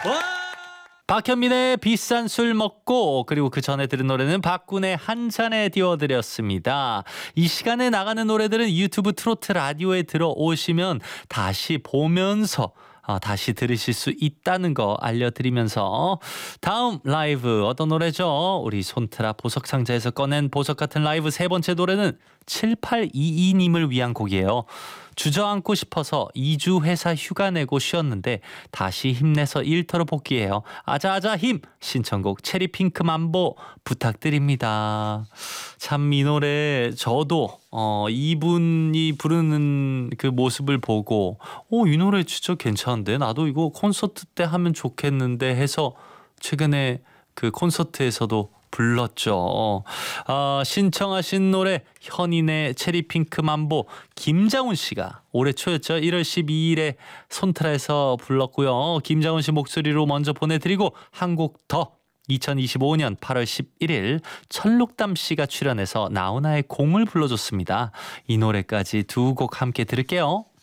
박현민의 비싼 술 먹고, 그리고 그 전에 들은 노래는 박군의 한 잔에 띄워드렸습니다. 이 시간에 나가는 노래들은 유튜브 트로트 라디오에 들어오시면 다시 보면서 다시 들으실 수 있다는 거 알려드리면서 다음 라이브 어떤 노래죠? 우리 손트라 보석 상자에서 꺼낸 보석 같은 라이브 세 번째 노래는 7822님을 위한 곡이에요. 주저앉고 싶어서 2주 회사 휴가 내고 쉬었는데 다시 힘내서 일터로 복귀해요. 아자아자 힘! 신청곡 체리핑크 만보 부탁드립니다. 참 이 노래 저도 이분이 부르는 그 모습을 보고 이 노래 진짜 괜찮은데 나도 이거 콘서트 때 하면 좋겠는데 해서 최근에 그 콘서트에서도 불렀죠. 신청하신 노래 현인의 체리핑크 만보, 김장훈 씨가 올해 초였죠. 1월 12일에 손트라에서 불렀고요. 김장훈 씨 목소리로 먼저 보내드리고 한 곡 더 2025년 8월 11일 철록담 씨가 출연해서 나훈아의 공을 불러줬습니다. 이 노래까지 두 곡 함께 들을게요.